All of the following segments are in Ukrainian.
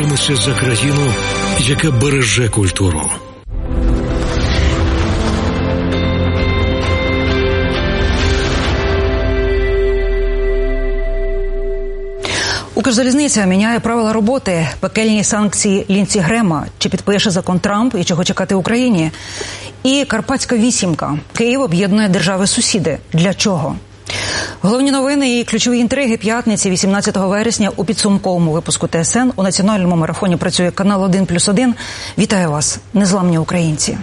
Битимеся за країну, яка береже культуру. Укрзалізниця міняє правила роботи, пекельні санкції Лінці Грема, чи підпише закон Трамп і чого чекати Україні. І Карпатська вісімка. Київ об'єднує держави-сусіди. Для чого? Головні новини і ключові інтриги п'ятниці 18 вересня у підсумковому випуску ТСН. У національному марафоні працює канал 1+1. Вітаю вас, незламні українці.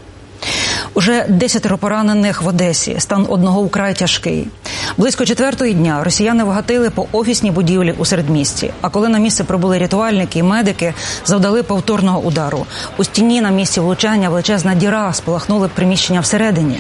Уже 10 поранених в Одесі. Стан одного вкрай тяжкий. Близько 4-ї дня росіяни вгатили по офісній будівлі у середмісті. А коли на місце прибули рятувальники і медики, завдали повторного удару. У стіні на місці влучання величезна діра, спалахнули приміщення всередині.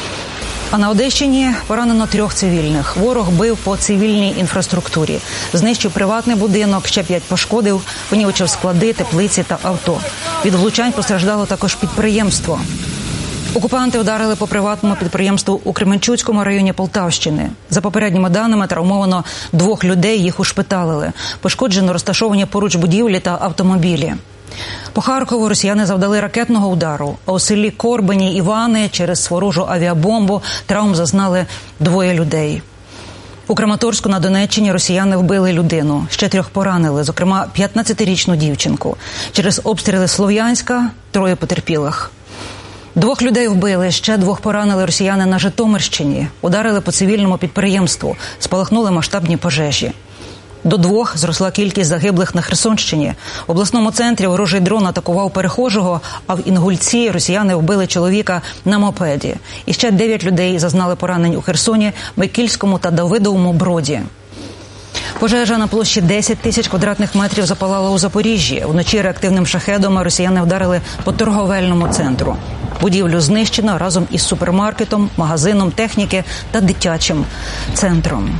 А на Одещині поранено 3 цивільних. Ворог бив по цивільній інфраструктурі. Знищив приватний будинок, ще 5 пошкодив, понівечив склади, теплиці та авто. Від влучань постраждало також підприємство. Окупанти ударили по приватному підприємству у Кременчуцькому районі Полтавщини. За попередніми даними, травмовано 2 людей, їх ушпиталили. Пошкоджено розташовані поруч будівлі та автомобілі. По Харкову росіяни завдали ракетного удару, а у селі Корбені Івани через ворожу авіабомбу травм зазнали 2 людей. У Краматорську на Донеччині росіяни вбили людину, ще 3 поранили, зокрема 15-річну дівчинку. Через обстріли Слов'янська 3 потерпілих. 2 людей вбили, ще 2 поранили росіяни на Житомирщині. Ударили по цивільному підприємству, спалахнули масштабні пожежі. До 2 зросла кількість загиблих на Херсонщині. В обласному центрі ворожий дрон атакував перехожого, а в Інгульці росіяни вбили чоловіка на мопеді. І ще 9 людей зазнали поранень у Херсоні, Майкільському та Давидовому Броді. Пожежа на площі 10 тисяч квадратних метрів запалала у Запоріжжі. Вночі реактивним шахедом росіяни вдарили по торговельному центру. Будівлю знищено разом із супермаркетом, магазином техніки та дитячим центром.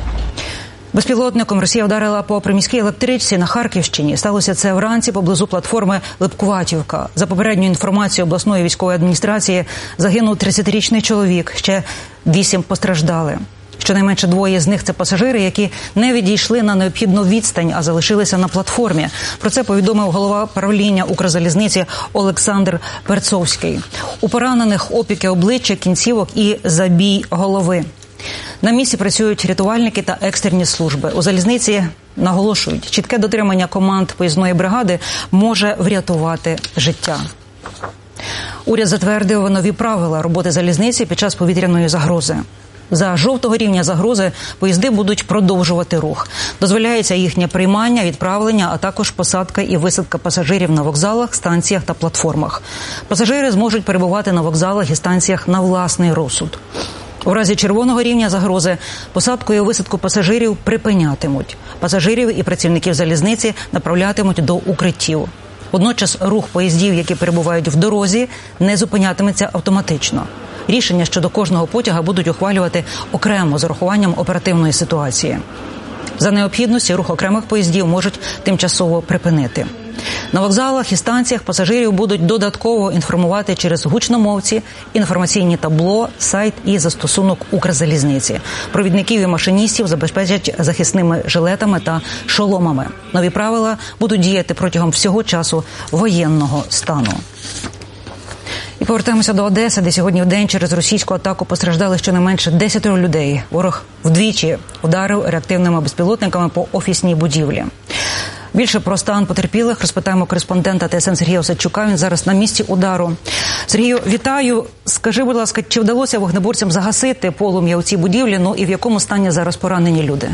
Безпілотником Росія вдарила по приміській електричці на Харківщині. Сталося це вранці поблизу платформи Липкуватівка. За попередньою інформацією обласної військової адміністрації, загинув 30-річний чоловік, ще 8 постраждали. Щонайменше 2 з них – це пасажири, які не відійшли на необхідну відстань, а залишилися на платформі. Про це повідомив голова правління Укрзалізниці Олександр Перцовський. У поранених опіки обличчя, кінцівок і забій голови. На місці працюють рятувальники та екстрені служби. У залізниці наголошують, чітке дотримання команд поїзної бригади може врятувати життя. Уряд затвердив нові правила роботи залізниці під час повітряної загрози. За жовтого рівня загрози поїзди будуть продовжувати рух. Дозволяється їхнє приймання, відправлення, а також посадка і висадка пасажирів на вокзалах, станціях та платформах. Пасажири зможуть перебувати на вокзалах і станціях на власний розсуд. У разі червоного рівня загрози посадку і висадку пасажирів припинятимуть. Пасажирів і працівників залізниці направлятимуть до укриттів. Водночас рух поїздів, які перебувають в дорозі, не зупинятиметься автоматично. Рішення щодо кожного потяга будуть ухвалювати окремо з урахуванням оперативної ситуації. За необхідності рух окремих поїздів можуть тимчасово припинити. На вокзалах і станціях пасажирів будуть додатково інформувати через гучномовці, інформаційні табло, сайт і застосунок Укрзалізниці. Провідників і машиністів забезпечать захисними жилетами та шоломами. Нові правила будуть діяти протягом всього часу воєнного стану. І повертаємося до Одеси, де сьогодні вдень через російську атаку постраждали щонайменше 10 людей. Ворог вдвічі ударив реактивними безпілотниками по офісній будівлі. Більше про стан потерпілих розпитаємо кореспондента ТСН Сергія Осадчука. Він зараз на місці удару. Сергію, вітаю. Скажи, будь ласка, чи вдалося вогнеборцям загасити полум'я у цій будівлі? Ну і в якому стані зараз поранені люди?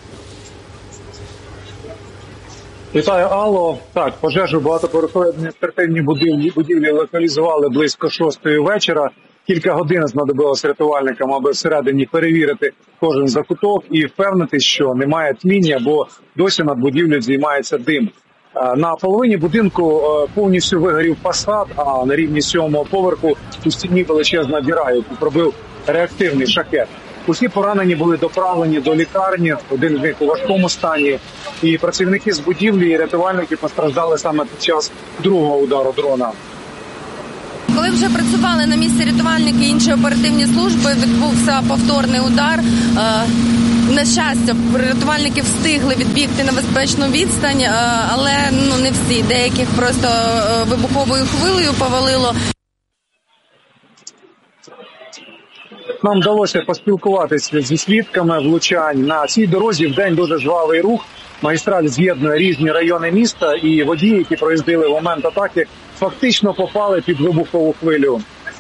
Вітаю, Алло. Так, пожежу в багатоповерховій адміністративній будівлі локалізували близько 6-ї вечора. Кілька годин знадобилось рятувальникам, аби всередині перевірити кожен закуток і впевнитись, що немає тління, бо досі над будівлею здіймається дим. На половині будинку повністю вигорів фасад, а на рівні 7-го поверху у стіні величезна діра, яку пробив реактивний шахет. Усі поранені були доправлені до лікарні, один з них у важкому стані. І працівники з будівлі і рятувальники постраждали саме під час другого удару дрона. Коли вже працювали на місці рятувальники і інші оперативні служби, відбувся повторний удар. На щастя, рятувальники встигли відбігти на безпечну відстань, але не всі. Деяких просто вибуховою хвилею повалило. Нам вдалося поспілкуватися зі свідками влучань. На цій дорозі вдень дуже жвавий рух. Магістраль з'єднує різні райони міста, і водії, які проїздили в момент атаки, фактично попали під вибухову хвилю.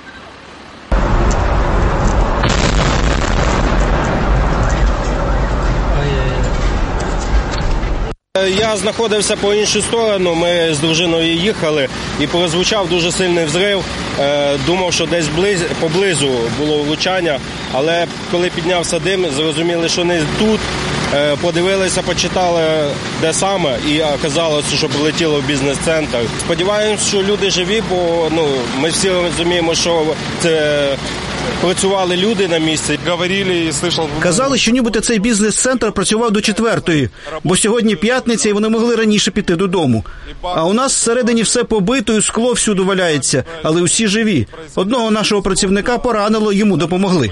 Я знаходився по іншу сторону, ми з дружиною їхали і прозвучав дуже сильний взрив. Думав, що десь поблизу було влучання, але коли піднявся дим, зрозуміли, що не тут. Подивилися, почитали, де саме, і оказалося, що прилетіло в бізнес-центр. Сподіваємось, що люди живі, бо ми всі розуміємо, що це працювали люди на місці. Казали, що нібито цей бізнес-центр працював до 4-ї, бо сьогодні п'ятниця і вони могли раніше піти додому. А у нас всередині все побито і скло всюди валяється, але усі живі. Одного нашого працівника поранило, йому допомогли.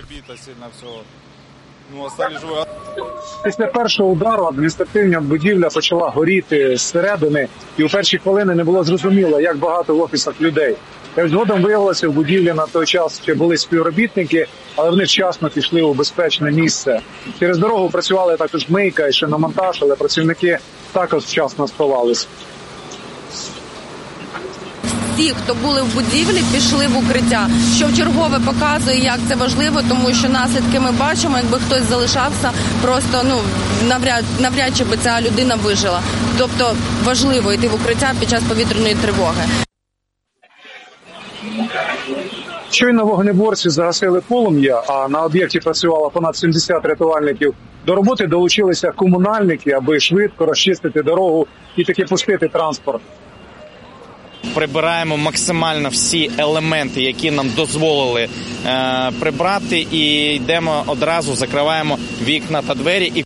Після першого удару адміністративна будівля почала горіти зсередини, і у перші хвилини не було зрозуміло, як багато в офісах людей. Згодом виявилося, в будівлі на той час ще були співробітники, але вони вчасно пішли у безпечне місце. Через дорогу працювали також мийка і шиномонтаж, але працівники також вчасно сховалися. Всі, хто були в будівлі, пішли в укриття, що вчергове показує, як це важливо, тому що наслідки ми бачимо, якби хтось залишався, просто навряд чи би ця людина вижила. Тобто важливо йти в укриття під час повітряної тривоги. Щойно вогнеборці загасили полум'я, а на об'єкті працювало понад 70 рятувальників. До роботи долучилися комунальники, аби швидко розчистити дорогу і таки пустити транспорт. Прибираємо максимально всі елементи, які нам дозволили прибрати, і йдемо одразу, закриваємо вікна та двері.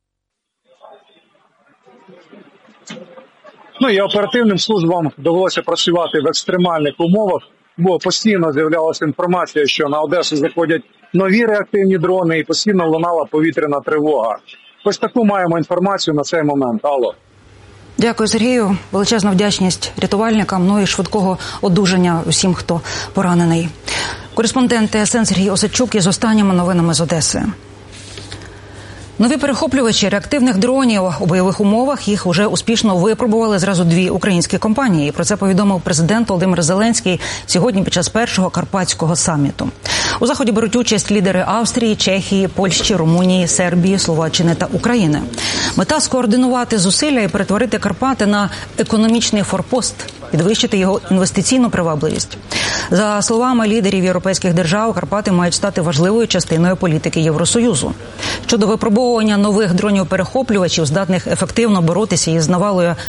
І оперативним службам довелося працювати в екстремальних умовах, бо постійно з'являлася інформація, що на Одесу заходять нові реактивні дрони і постійно лунала повітряна тривога. Ось таку маємо інформацію на цей момент. Алло. Дякую, Сергію. Величезна вдячність рятувальникам, і швидкого одужання усім, хто поранений. Кореспондент ТСН Сергій Осадчук із останніми новинами з Одеси. Нові перехоплювачі реактивних дронів у бойових умовах їх уже успішно випробували зразу 2 українські компанії. Про це повідомив президент Володимир Зеленський сьогодні під час першого карпатського саміту. У заході беруть участь лідери Австрії, Чехії, Польщі, Румунії, Сербії, Словаччини та України. Мета – скоординувати зусилля і перетворити Карпати на економічний форпост, підвищити його інвестиційну привабливість. За словами лідерів європейських держав, Карпати мають стати важливою частиною політики Євросоюзу. Щодо випробовування нових дронів-перехоплювачів, здатних ефективно боротися із навалою